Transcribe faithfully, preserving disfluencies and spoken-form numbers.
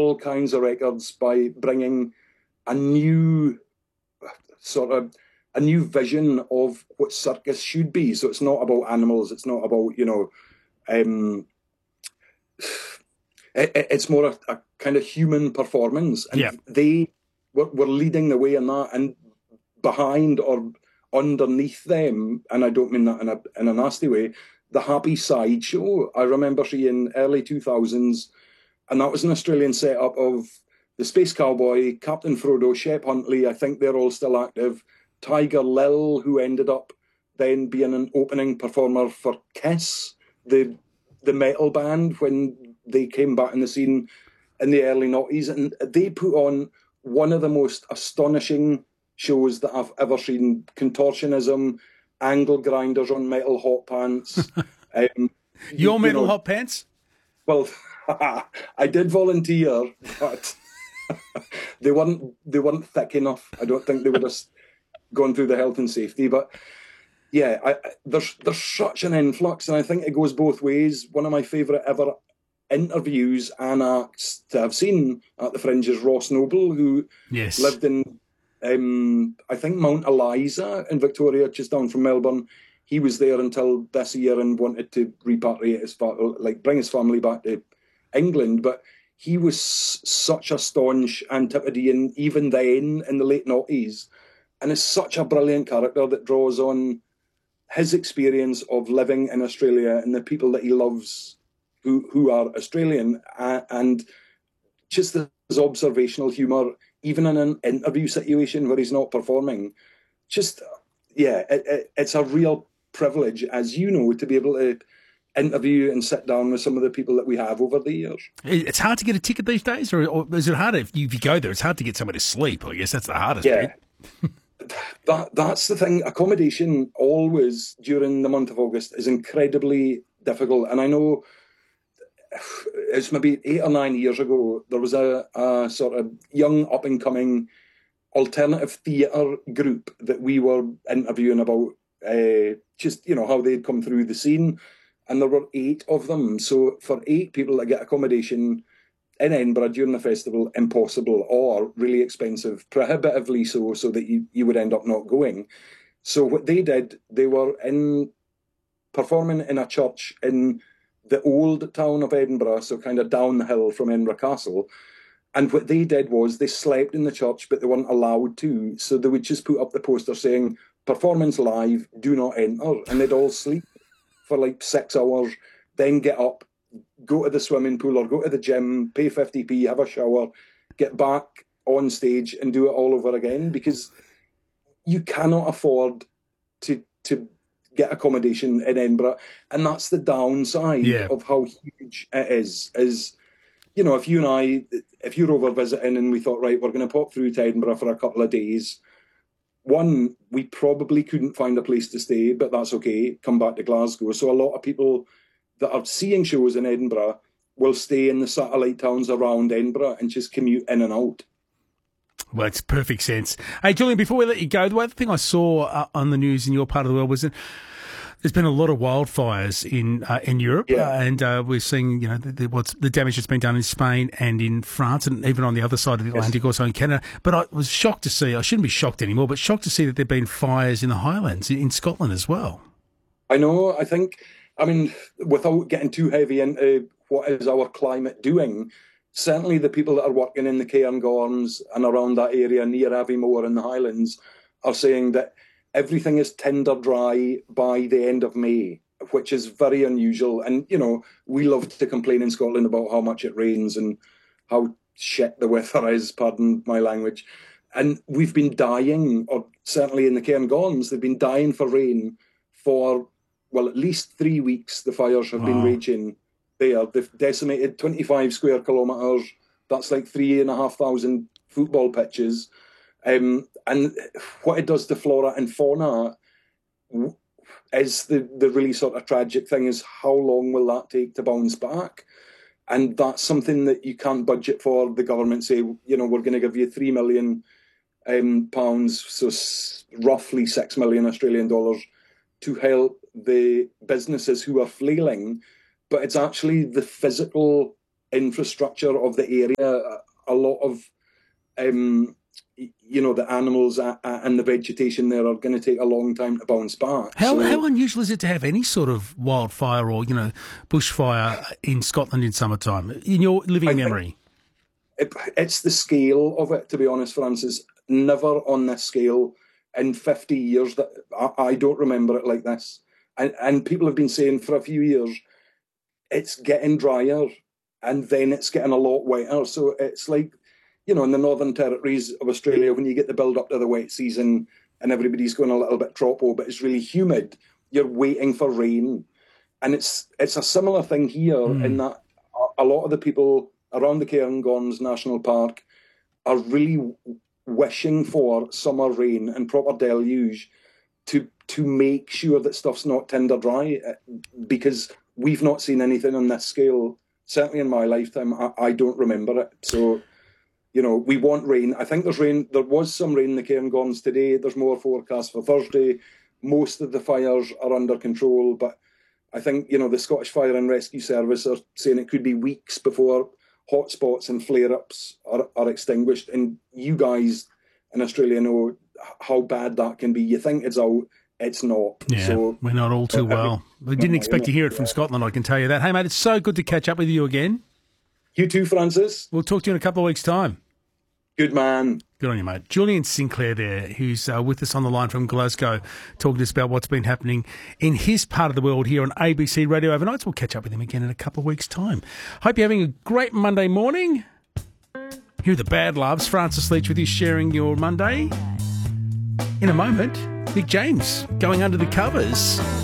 all kinds of records by bringing a new sort of a new vision of what circus should be. So it's not about animals. It's not about, you know, um, it, it's more a, a kind of human performance. And yeah. they were, were leading the way in that. And behind or underneath them, and I don't mean that in a, in a nasty way, the Happy Side show, I remember seeing early two thousands, and that was an Australian setup of the Space Cowboy, Captain Frodo, Shep Huntley, I think they're all still active, Tiger Lil, who ended up then being an opening performer for Kiss, the the metal band, when they came back in the scene in the early noughties. And they put on one of the most astonishing shows that I've ever seen. Contortionism, angle grinders on metal hot pants. um, Your you, metal you know, hot pants? Well, I did volunteer, but they weren't they weren't thick enough. I don't think they would have gone through the health and safety. But yeah, I, there's there's such an influx, and I think it goes both ways. One of my favourite ever interviews and acts to have seen at the Fringe is Ross Noble, who yes. lived in, um, I think, Mount Eliza in Victoria, just down from Melbourne. He was there until this year and wanted to repatriate his fa- like bring his family back to England. But he was such a staunch Antipodean even then in the late noughties, and is such a brilliant character that draws on his experience of living in Australia and the people that he loves who who are Australian, uh, and just his observational humour, even in an interview situation where he's not performing. Just, yeah, it, it, it's a real privilege, as you know, to be able to interview and sit down with some of the people that we have over the years. It's hard to get a ticket these days, or, or is it harder if you, if you go there? It's hard to get somewhere to sleep. I guess that's the hardest yeah. bit. that that's the thing. Accommodation always during the month of August is incredibly difficult, and I know it's maybe eight or nine years ago there was a, a sort of young up and coming alternative theatre group that we were interviewing about uh, just, you know, how they'd come through the scene. And there were eight of them. So for eight people to get accommodation in Edinburgh during the festival, impossible, or really expensive, prohibitively so, so that you, you would end up not going. So what they did, they were in performing in a church in the old town of Edinburgh, so kind of down the hill from Edinburgh Castle. And what they did was they slept in the church, but they weren't allowed to. So they would just put up the poster saying, performance live, do not enter. And they'd all sleep for like six hours, then get up, go to the swimming pool or go to the gym, pay fifty p, have a shower, get back on stage and do it all over again, because you cannot afford to to get accommodation in Edinburgh. And that's the downside yeah. of how huge it is, is, you know, if you and I, if you're over visiting and we thought, right, we're going to pop through to Edinburgh for a couple of days, one, we probably couldn't find a place to stay, but that's okay, come back to Glasgow. So a lot of people that are seeing shows in Edinburgh will stay in the satellite towns around Edinburgh and just commute in and out. Well, it's perfect sense. Hey, Julian, before we let you go, the other thing I saw uh, on the news in your part of the world was that there's been a lot of wildfires in uh, in Europe, yeah. uh, and uh, we're seeing, you know, the, the, what's the damage that's been done in Spain and in France, and even on the other side of the Atlantic, yes. also in Canada. But I was shocked to see, I shouldn't be shocked anymore, but shocked to see that there've been fires in the Highlands, in, in Scotland as well. I know, I think, I mean, without getting too heavy into what is our climate doing, certainly the people that are working in the Cairngorms and around that area near Aviemore in the Highlands are saying that everything is tinder dry by the end of May, which is very unusual. And, you know, we love to complain in Scotland about how much it rains and how shit the weather is, pardon my language. And we've been dying, or certainly in the Cairngorms, they've been dying for rain for, well, at least three weeks. The fires have wow. been raging there. They've decimated twenty-five square kilometres. That's like three and a half thousand football pitches. Um, and what it does to flora and fauna is the, the really sort of tragic thing is how long will that take to bounce back? And that's something that you can't budget for. The government say, you know, we're going to give you three million um, pounds, so s- roughly six million Australian dollars, to help the businesses who are flailing. But it's actually the physical infrastructure of the area. A lot of, um, you know, the animals and the vegetation there are going to take a long time to bounce back. How so, how unusual is it to have any sort of wildfire or, you know, bushfire in Scotland in summertime, in your living I memory? It, it's the scale of it, to be honest, Francis. Never on this scale in fifty years that I, I don't remember it like this. And, and people have been saying for a few years, it's getting drier and then it's getting a lot wetter. So it's like, you know, in the Northern Territories of Australia, when you get the build up to the wet season and everybody's going a little bit tropo, but it's really humid, you're waiting for rain. And it's it's a similar thing here mm. in that a lot of the people around the Cairngorms National Park are really wishing for summer rain and proper deluge to to make sure that stuff's not tinder dry, because we've not seen anything on this scale. Certainly in my lifetime, I, I don't remember it. So, you know, we want rain. I think there's rain. There was some rain in the Cairngorms today. There's more forecast for Thursday. Most of the fires are under control, but I think, you know, the Scottish Fire and Rescue Service are saying it could be weeks before hotspots and flare-ups are, are extinguished. And you guys in Australia know how bad that can be. You think it's out, it's not. Yeah, so, we're not all too well. We didn't expect to hear it from yeah. Scotland, I can tell you that. Hey, mate, it's so good to catch up with you again. You too, Francis. We'll talk to you in a couple of weeks' time. Good man. Good on you, mate. Julian Sinclair there, who's uh, with us on the line from Glasgow, talking to us about what's been happening in his part of the world here on A B C Radio Overnights. We'll catch up with him again in a couple of weeks' time. Hope you're having a great Monday morning. Here are the Bad Loves. Francis Leach with you, sharing your Monday. In a moment, Nick James going under the covers.